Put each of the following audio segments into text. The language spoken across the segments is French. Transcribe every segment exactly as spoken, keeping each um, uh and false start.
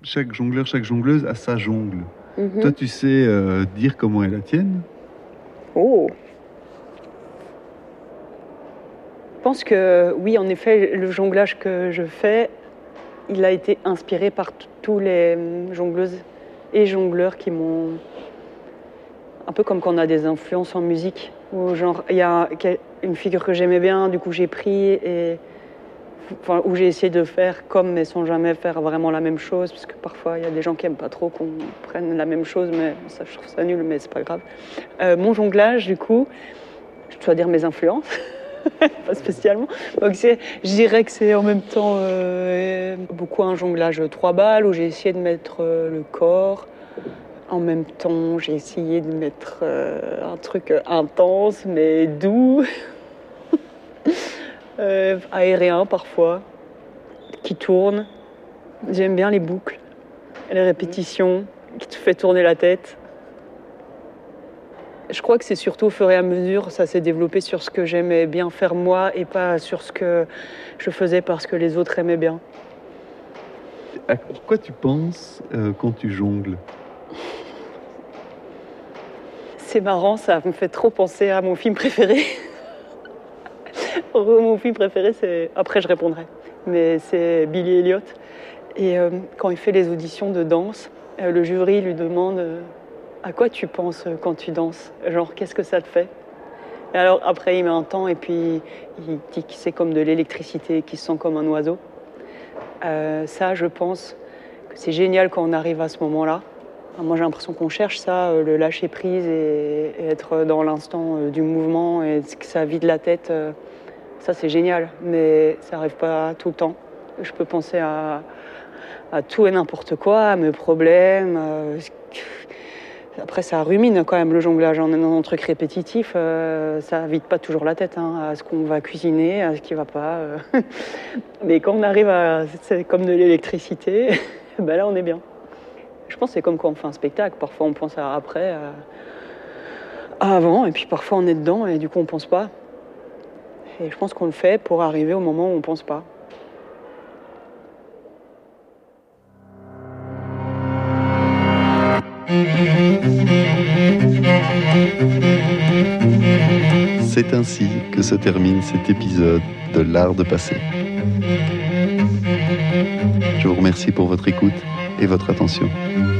chaque jongleur, chaque jongleuse a sa jongle. Mm-hmm. Toi, tu sais euh, dire comment est la tienne? Oh. Je pense que oui, en effet, le jonglage que je fais, il a été inspiré par t- tous les jongleuses et jongleurs qui m'ont... Un peu comme quand on a des influences en musique, où genre, il y a une figure que j'aimais bien, du coup j'ai pris et... Enfin, où j'ai essayé de faire comme, mais sans jamais faire vraiment la même chose, parce que parfois il y a des gens qui aiment pas trop qu'on prenne la même chose, mais ça, je trouve ça nul, mais c'est pas grave. Euh, mon jonglage, du coup, je dois dire mes influences, pas spécialement. Donc c'est, je dirais que c'est en même temps euh, beaucoup un jonglage trois balles, où j'ai essayé de mettre euh, le corps. En même temps, j'ai essayé de mettre euh, un truc intense, mais doux. Euh, aérien parfois, qui tourne. J'aime bien les boucles, les répétitions, qui te fait tourner la tête. Je crois que c'est surtout au fur et à mesure, ça s'est développé sur ce que j'aimais bien faire moi et pas sur ce que je faisais parce que les autres aimaient bien. À quoi tu penses euh, quand tu jongles? C'est marrant, ça me fait trop penser à mon film préféré. Mon film préféré, c'est... Après, je répondrai. Mais c'est Billy Elliot. Et euh, quand il fait les auditions de danse, euh, le jury lui demande euh, à quoi tu penses quand tu danses? Genre, qu'est-ce que ça te fait? Et alors, après, il met un temps et puis il dit que c'est comme de l'électricité, qu'il se sent comme un oiseau. Euh, ça, je pense que c'est génial quand on arrive à ce moment-là. Moi, j'ai l'impression qu'on cherche ça, euh, le lâcher prise et, et être dans l'instant euh, du mouvement et que ça vide la tête. Euh, ça, c'est génial, mais ça n'arrive pas tout le temps. Je peux penser à, à tout et n'importe quoi, à mes problèmes. Euh, après, ça rumine quand même le jonglage. On est dans un truc répétitif, euh, ça vide pas toujours la tête hein, à ce qu'on va cuisiner, à ce qui va pas. Euh. Mais quand on arrive à... C'est comme de l'électricité, ben là, on est bien. Je pense que c'est comme quand on fait un spectacle. Parfois, on pense à après, à, à avant, et puis parfois, on est dedans, et du coup, on pense pas. Et je pense qu'on le fait pour arriver au moment où on pense pas. C'est ainsi que se termine cet épisode de l'art de passer. Je vous remercie pour votre écoute et votre attention.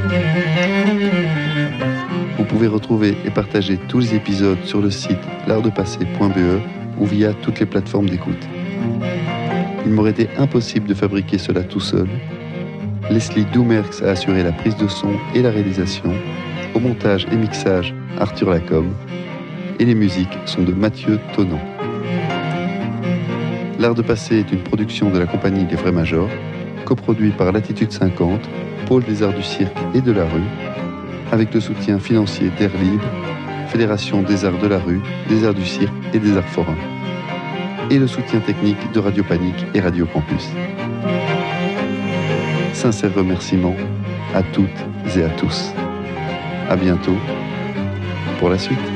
Vous pouvez retrouver et partager tous les épisodes sur le site l'art de passer point b e ou via toutes les plateformes d'écoute. Il m'aurait été impossible de fabriquer cela tout seul. Leslie Doumerx a assuré la prise de son et la réalisation. Au montage et mixage, Arthur Lacombe. Et les musiques sont de Mathieu Tonant. L'art de passer est une production de la compagnie Les Vrais Majors, coproduit par Latitude cinquante, Pôle des Arts du Cirque et de la Rue, avec le soutien financier d'Air Libre, Fédération des Arts de la Rue, des Arts du Cirque et des Arts Forains, et le soutien technique de Radio Panique et Radio Campus. Sincères remerciements à toutes et à tous. À bientôt pour la suite.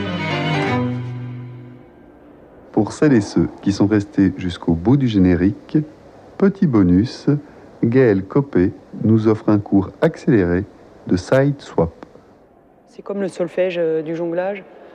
Pour celles et ceux qui sont restés jusqu'au bout du générique, petit bonus, Gaël Copé nous offre un cours accéléré de side swap. C'est comme le solfège du jonglage.